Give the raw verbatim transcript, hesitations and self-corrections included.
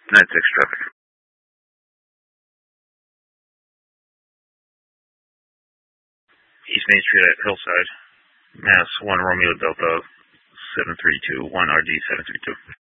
nine six traffic. East Main Street at Hillside, Mass. one Romeo Delta seven three two, one R D seven three two.